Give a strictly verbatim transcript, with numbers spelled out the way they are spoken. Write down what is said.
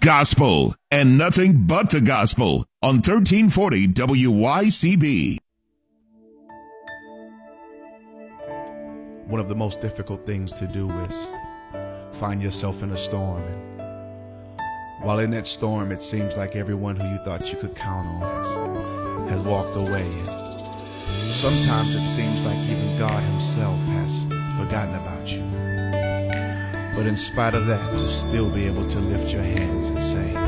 Gospel and nothing but the gospel on thirteen forty W Y C B. One of the most difficult things to do is find yourself in a storm, and while in that storm it seems like everyone who you thought you could count on has, has walked away, and sometimes it seems like even God himself has forgotten about you. But in spite of that, to still be able to lift your hands and say,